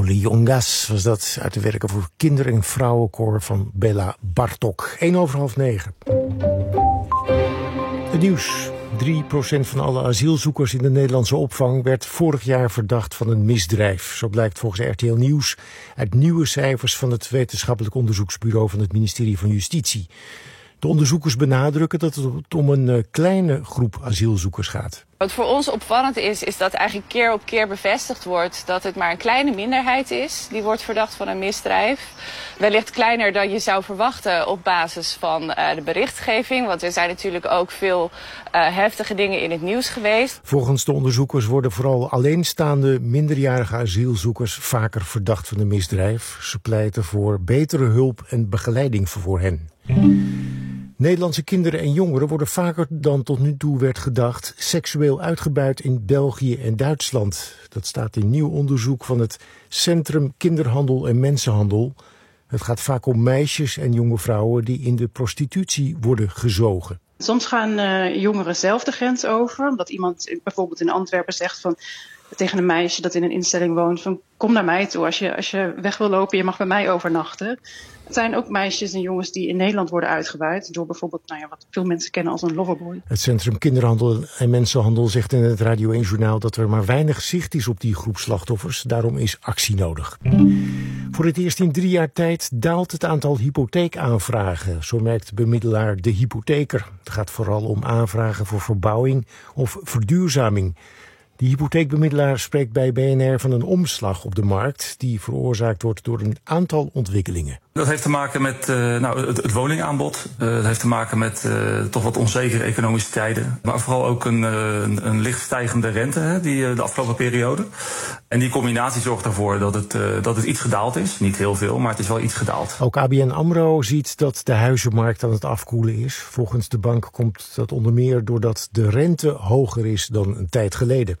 Liongas was dat, uit de werken voor kinder- en vrouwenkoor van Bela Bartok. 9:08. Het nieuws. 3% van alle asielzoekers in de Nederlandse opvang werd vorig jaar verdacht van een misdrijf. Zo blijkt volgens RTL Nieuws uit nieuwe cijfers van het wetenschappelijk onderzoeksbureau van het ministerie van Justitie. De onderzoekers benadrukken dat het om een kleine groep asielzoekers gaat. Wat voor ons opvallend is dat eigenlijk keer op keer bevestigd wordt dat het maar een kleine minderheid is die wordt verdacht van een misdrijf. Wellicht kleiner dan je zou verwachten op basis van de berichtgeving, want er zijn natuurlijk ook veel heftige dingen in het nieuws geweest. Volgens de onderzoekers worden vooral alleenstaande minderjarige asielzoekers vaker verdacht van een misdrijf. Ze pleiten voor betere hulp en begeleiding voor hen. Nederlandse kinderen en jongeren worden vaker dan tot nu toe werd gedacht seksueel uitgebuit in België en Duitsland. Dat staat in nieuw onderzoek van het Centrum Kinderhandel en Mensenhandel. Het gaat vaak om meisjes en jonge vrouwen die in de prostitutie worden gezogen. Soms gaan jongeren zelf de grens over, omdat iemand bijvoorbeeld in Antwerpen zegt van tegen een meisje dat in een instelling woont van kom naar mij toe als je weg wil lopen, je mag bij mij overnachten. Het zijn ook meisjes en jongens die in Nederland worden uitgebuit door bijvoorbeeld wat veel mensen kennen als een loverboy. Het Centrum Kinderhandel en Mensenhandel zegt in het Radio 1 Journaal dat er maar weinig zicht is op die groep slachtoffers. Daarom is actie nodig. Voor het eerst in 3 jaar tijd daalt het aantal hypotheekaanvragen. Zo merkt bemiddelaar De Hypotheker. Het gaat vooral om aanvragen voor verbouwing of verduurzaming. De hypotheekbemiddelaar spreekt bij BNR van een omslag op de markt die veroorzaakt wordt door een aantal ontwikkelingen. Dat heeft te maken met het woningaanbod. Dat heeft te maken met toch wat onzekere economische tijden. Maar vooral ook een licht stijgende rente de afgelopen periode. En die combinatie zorgt ervoor dat het iets gedaald is. Niet heel veel, maar het is wel iets gedaald. Ook ABN AMRO ziet dat de huizenmarkt aan het afkoelen is. Volgens de bank komt dat onder meer doordat de rente hoger is dan een tijd geleden.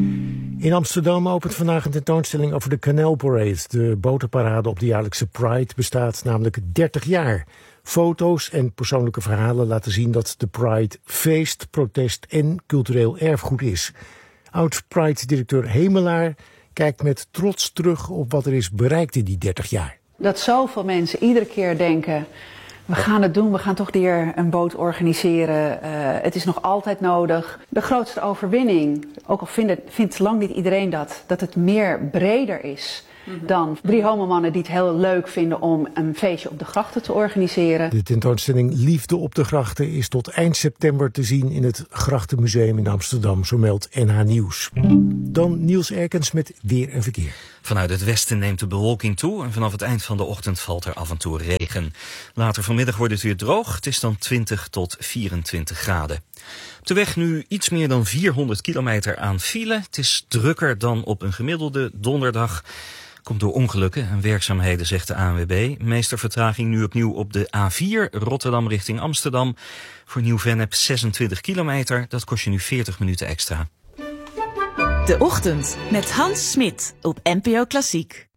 In Amsterdam opent vandaag een tentoonstelling over de Canal Parade. De botenparade op de jaarlijkse Pride bestaat namelijk 30 jaar. Foto's en persoonlijke verhalen laten zien dat de Pride feest, protest en cultureel erfgoed is. Oud-Pride-directeur Hemelaar kijkt met trots terug op wat er is bereikt in die 30 jaar. Dat zoveel mensen iedere keer denken, we gaan het doen, we gaan toch weer een boot organiseren. Het is nog altijd nodig. De grootste overwinning, ook al vindt lang niet iedereen dat het meer breder is dan 3 homomannen die het heel leuk vinden om een feestje op de grachten te organiseren. De tentoonstelling Liefde op de Grachten is tot eind september te zien in het Grachtenmuseum in Amsterdam, zo meldt NH Nieuws. Dan Niels Erkens met weer en verkeer. Vanuit het westen neemt de bewolking toe en vanaf het eind van de ochtend valt er af en toe regen. Later vanmiddag wordt het weer droog. Het is dan 20 tot 24 graden. Op de weg nu iets meer dan 400 kilometer aan file. Het is drukker dan op een gemiddelde donderdag. Komt door ongelukken en werkzaamheden, zegt de ANWB. Meeste vertraging nu opnieuw op de A4 Rotterdam richting Amsterdam. Voor Nieuw-Vennep 26 kilometer. Dat kost je nu 40 minuten extra. De Ochtend met Hans Smit op NPO Klassiek.